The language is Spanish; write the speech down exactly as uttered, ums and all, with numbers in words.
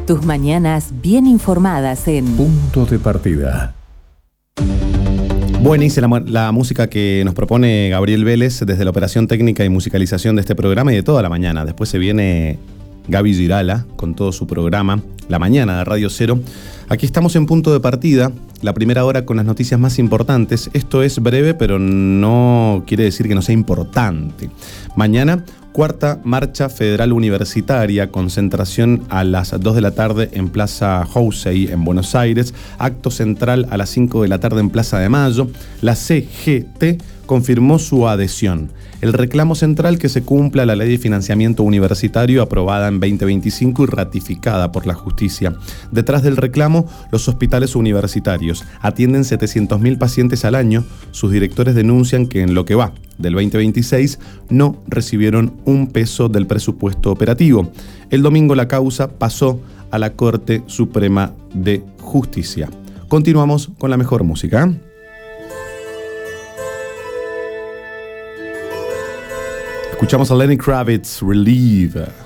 Tus mañanas bien informadas en Punto de Partida. Buenísima la, la música que nos propone Gabriel Vélez desde la operación técnica y musicalización de este programa y de toda la mañana. Después se viene Gaby Girala con todo su programa, La Mañana de Radio Cero. Aquí estamos en Punto de Partida, la primera hora con las noticias más importantes. Esto es breve, pero no quiere decir que no sea importante. Mañana, cuarta marcha federal universitaria, concentración a las dos de la tarde en Plaza Housey en Buenos Aires, acto central a las cinco de la tarde en Plaza de Mayo. La C G T confirmó su adhesión. El reclamo central que se cumpla la ley de financiamiento universitario aprobada en veinte veinticinco y ratificada por la justicia. Detrás del reclamo, los hospitales universitarios atienden setecientos mil pacientes al año. Sus directores denuncian que en lo que va del veinte veintiséis no recibieron un peso del presupuesto operativo. El domingo la causa pasó a la Corte Suprema de Justicia. Continuamos con la mejor música. Escuchamos a Lenny Kravitz, Relieve.